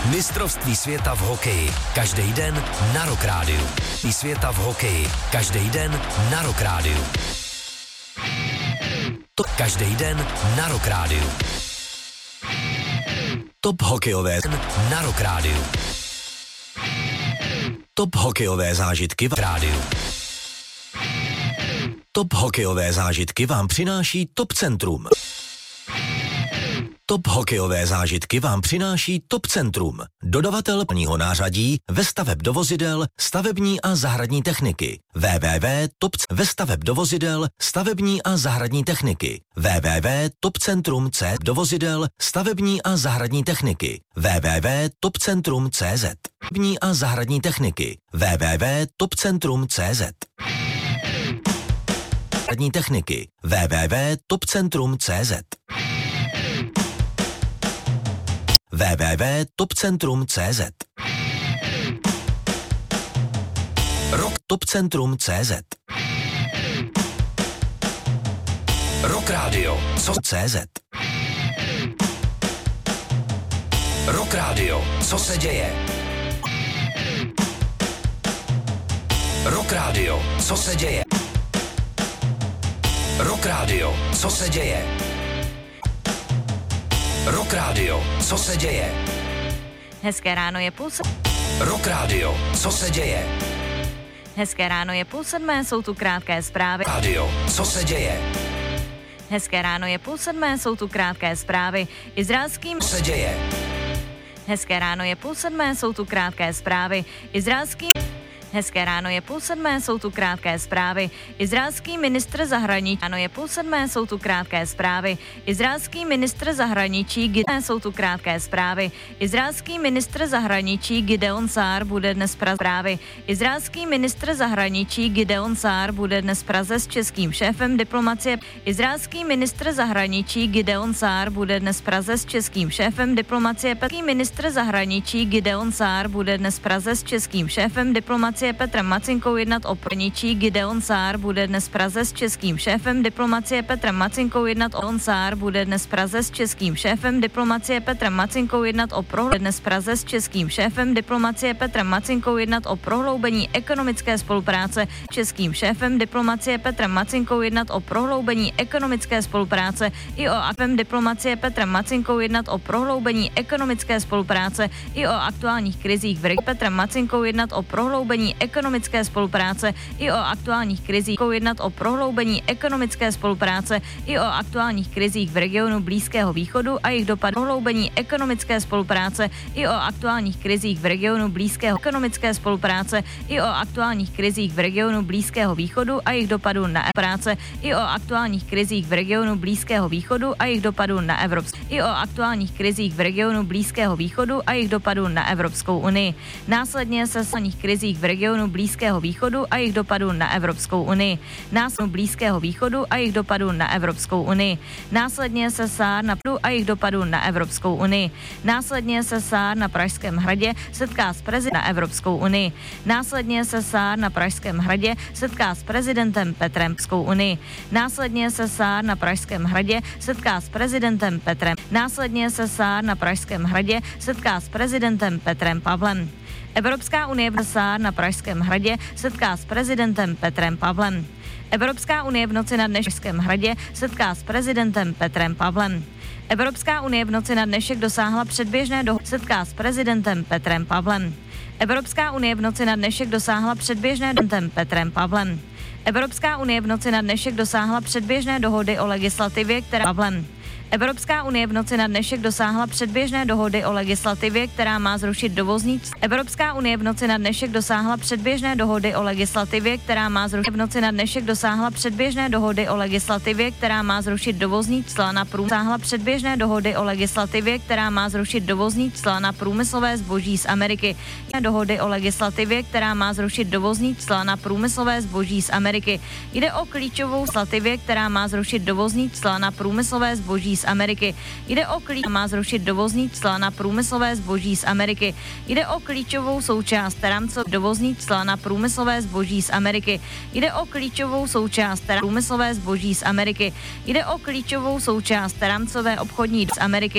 Mistrovství světa v hokeji. Každý den na Rock Rádiu. Mistrovství světa v hokeji. Každý den na Rock Rádiu. To každý den na Rock Rádiu. Top hokejové na Rock Rádiu. Top hokejové zážitky v rádiu. Top hokejové zážitky vám přináší Top Centrum. Top hokejové zážitky vám přináší Top Centrum. Dodavatel plního nářadí ve staveb do vozidel, stavební a zahradní techniky. Ve staveb do vozidel, stavební a zahradní techniky. www.topcentrum.cz do vozidel, stavební a zahradní techniky. www.topcentrum.cz stavební a zahradní techniky. www.topcentrum.cz zahradní techniky. www.topcentrum.cz www.topcentrum.cz Rock Topcentrum.cz Rock Radio CZ Rock Radio, co se děje? Rock Radio, co se děje? Rock Radio, co se děje? Rock Radio, co se děje? Hezké ráno je půl Rock Radio, co se děje? Hezké ráno je 6:30, jsou tu krátké zprávy. Radio, co se děje? Hezké ráno je 6:30, jsou tu krátké zprávy. Izraelským Co se děje? Hezké ráno je 6:30, jsou tu krátké zprávy. Hezké ráno je 6:30, jsou tu krátké zprávy. Izraelský ministr zahraničí. Ráno je 6:30, jsou tu krátké zprávy. Izraelský ministr zahraničí jsou tu krátké zprávy. Izraelský ministr zahraničí Gideon Sár bude dnes zprávy. Izraelský ministr zahraničí Gideon Sár bude dnes v Praze s českým šéfem diplomacie. Izraelský ministr zahraničí Gideon Sár bude dnes v Praze s českým šéfem diplomacie. Ministr zahraničí Gideon Sár bude dnes v Praze s českým šéfem diplomacie Petrem Macinkou jednat o zahraničí. Gideon Sár bude dnes v Praze s českým šéfem diplomacie Petrem Macinkou jednat o Sár bude dnes v Praze s českým šéfem diplomacie Petrem Macinkou jednat o dnes v Praze s českým šéfem diplomacie Petrem Macinkou jednat o prohloubení ekonomické spolupráce. Českým šéfem diplomacie Petrem Macinkou jednat o prohloubení ekonomické spolupráce i o diplomacie Petrem Macinkou jednat o prohloubení ekonomické spolupráce i o aktuálních krizích v regionu. Petrem Macinkou jednat o prohloubení ekonomické spolupráce i o aktuálních krizích. Jednat o prohloubení ekonomické spolupráce i o aktuálních krizích v regionu Blízkého východu a jejich dopad. Prohloubení ekonomické spolupráce i o aktuálních krizích v regionu Blízkého ekonomické spolupráce i o aktuálních krizích v regionu Blízkého východu a jejich dopadu na práce i o aktuálních krizích v regionu Blízkého východu a jejich dopadu na Evropskou i o aktuálních krizích v regionu Blízkého východu a jejich dopadu na Evropskou unii. Následně se krizích v regionu Blízkého východu a jejich dopadu na Evropskou unii. Následně Blízkého východu a jejich dopadu na Evropskou unii. Následně se Sár na a jejich dopadu na Evropskou unii. Následně se Sár na Pražském hradě setká s prezidentem na Evropskou unii. Následně se Sár na Pražském hradě setká s prezidentem Petrem Evropskou unii. Následně se Sár na Pražském hradě setká s prezidentem Petrem. Následně se Sár na Pražském hradě setká s prezidentem Petrem Pavlem. Evropská unie v Sár na Pražském hradě setká s prezidentem Petrem Pavlem. Evropská unie v noci na Pražském hradě setká s prezidentem Petrem Pavlem. Evropská unie v noci na dnešek dosáhla předběžné dohody setká s prezidentem Petrem Pavlem. Evropská unie v noci na dnešek dosáhla předběžné dohody Petrem Pavlem. Evropská unie v noci na dnešek dosáhla předběžné dohody o legislativě, která Pavlem. Evropská unie v noci na dnešek dosáhla předběžné dohody o legislativě, která má zrušit dovozní cla. Evropská unie v noci na dnešek dosáhla předběžné dohody o legislativě, která má zrušit v noci na dnešek dosáhla předběžné dohody o legislativě, která má zrušit dovozní cla na dosáhla předběžné dohody o legislativě, která má zrušit dovozní cla na průmyslové zboží z Ameriky. Dohody o legislativě, která má zrušit dovozní cla na průmyslové zboží z Ameriky. Jde o klíčovou legislativě, která má zrušit dovozní cla na průmyslové zboží z Ameriky. Jde o má zrušit dovozní cla na průmyslové zboží z Ameriky. Jde o klíčovou součást rámcové dovozní cla na průmyslové zboží z Ameriky. Jde o klíčovou součást průmyslové zboží z Ameriky. Jde o klíčovou součást rámcové obchodní z Ameriky.